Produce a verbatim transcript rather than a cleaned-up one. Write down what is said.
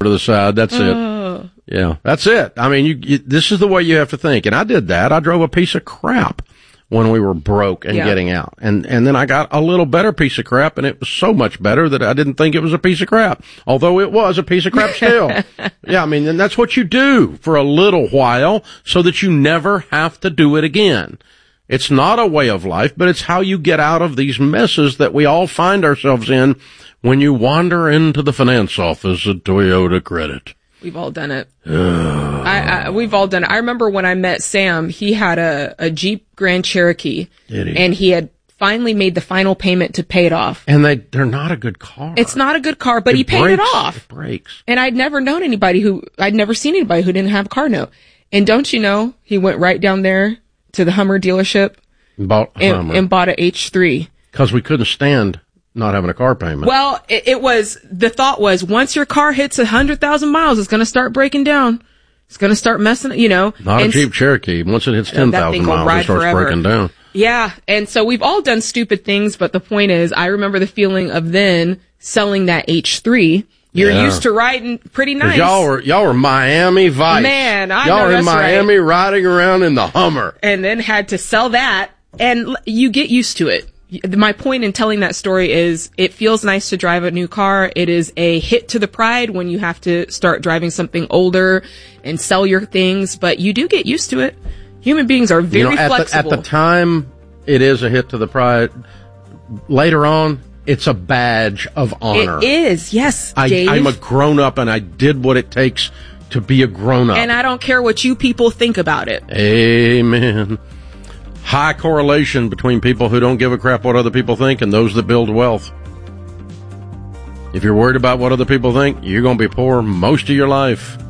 to the side. That's Oh. it. Yeah, that's it. I mean, you, you, this is the way you have to think. And I did that. I drove a piece of crap when we were broke and Yeah. getting out. And, and then I got a little better piece of crap, and it was so much better that I didn't think it was a piece of crap. Although it was a piece of crap still. Yeah, I mean, and that's what you do for a little while so that you never have to do it again. It's not a way of life, but it's how you get out of these messes that we all find ourselves in when you wander into the finance office at Toyota Credit. We've all done it. I, I, we've all done it. I remember when I met Sam, he had a, a Jeep Grand Cherokee. Did he? And he had finally made the final payment to pay it off. And they, they're not a good car. It's not a good car, but It he paid breaks. it off. It breaks. And I'd never known anybody who, I'd never seen anybody who didn't have a car note. And don't you know, he went right down there to the Hummer dealership Bought a and, Hummer. and bought a H three. Because we couldn't stand not having a car payment. Well, it, it was, the thought was, once your car hits one hundred thousand miles, it's going to start breaking down. It's going to start messing, you know. Not and a Jeep Cherokee. Once it hits ten that thousand thing will miles, it ride starts forever. breaking down. Yeah, and so we've all done stupid things, but the point is, I remember the feeling of then selling that H three. You're Yeah. used to riding pretty 'Cause nice. y'all were, y'all were Miami Vice. Man, I y'all know were in that's right. Miami riding around in the Hummer. And then had to sell that, and l- you get used to it. My point in telling that story is it feels nice to drive a new car. It is a hit to the pride when you have to start driving something older and sell your things, but you do get used to it. Human beings are very you know, at flexible. The, at the time, it is a hit to the pride. Later on, it's a badge of honor. It is, yes, I, Dave. I'm a grown-up, and I did what it takes to be a grown-up. And I don't care what you people think about it. Amen. High correlation between people who don't give a crap what other people think and those that build wealth. If you're worried about what other people think, you're going to be poor most of your life.